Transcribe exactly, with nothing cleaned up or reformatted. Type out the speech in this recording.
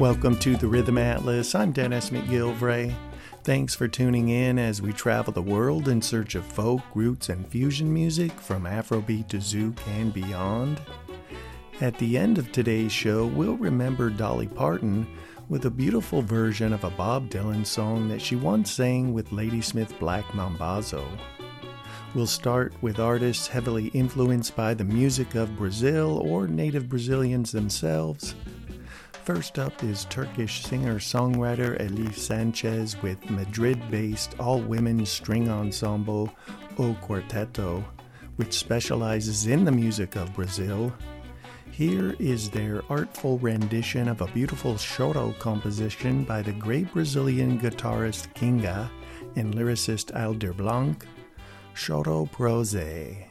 Welcome to the Rhythm Atlas. I'm Dennis McGilvray. Thanks for tuning in as we travel the world in search of folk, roots, and fusion music from Afrobeat to Zouk and beyond. At the end of today's show, we'll remember Dolly Parton with a beautiful version of a Bob Dylan song that she once sang with Ladysmith Black Mambazo. We'll start with artists heavily influenced by the music of Brazil or native Brazilians themselves. First up is Turkish singer-songwriter Elif Sanchez with Madrid-based all-women string ensemble O Quarteto, which specializes in the music of Brazil. Here is their artful rendition of a beautiful choro composition by the great Brazilian guitarist Kinga and lyricist Aldir Blanc, Choro Prose.